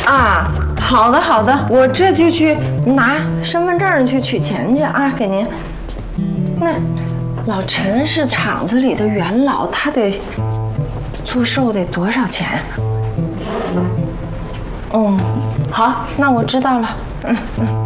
啊，好的好的，我这就去拿身份证去取钱去啊，给您。那老陈是厂子里的元老，他得做寿得多少钱？好，那我知道了。